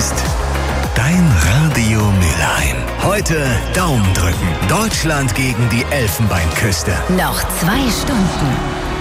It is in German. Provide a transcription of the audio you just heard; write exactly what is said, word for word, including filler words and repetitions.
ist dein Radio Mülheim. Heute Daumen drücken. Deutschland gegen die Elfenbeinküste. Noch zwei Stunden.